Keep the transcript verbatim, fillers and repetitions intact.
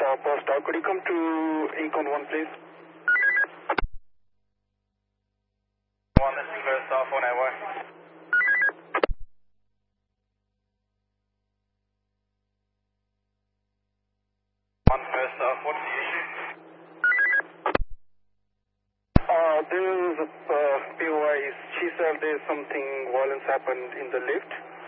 uh, Post Could you come to Econ one, please? One, this is first off, one hour. One first off, what's the issue? Uh, there is a uh, P O I. She said there's something violence happened in the lift.